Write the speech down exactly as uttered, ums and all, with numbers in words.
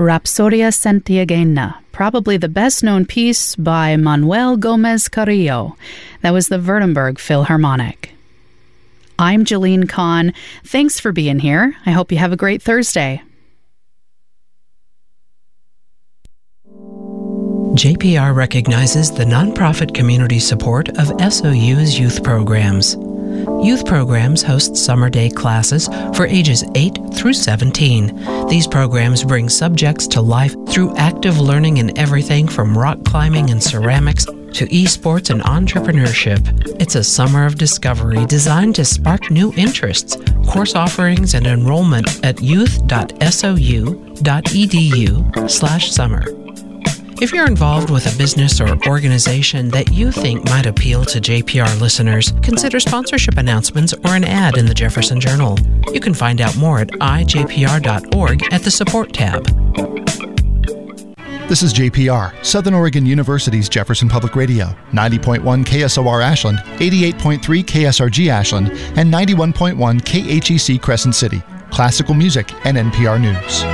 Rapsodia Santiagueña, probably the best-known piece by Manuel Gomez Carrillo. That was the Württemberg Philharmonic. I'm Jeline Kahn. Thanks for being here. I hope you have a great Thursday. J P R recognizes the nonprofit community support of S O U's youth programs. Youth programs host summer day classes for ages eight through seventeen. These programs bring subjects to life through active learning in everything from rock climbing and ceramics to esports and entrepreneurship. It's a summer of discovery designed to spark new interests. Course offerings and enrollment at youth dot s o u dot e d u slash summer. If you're involved with a business or organization that you think might appeal to J P R listeners, consider sponsorship announcements or an ad in the Jefferson Journal. You can find out more at i j p r dot org at the Support tab. This is J P R, Southern Oregon University's Jefferson Public Radio, ninety point one K S O R Ashland, eighty-eight point three K S R G Ashland, and ninety-one point one K H E C Crescent City. Classical music and N P R News.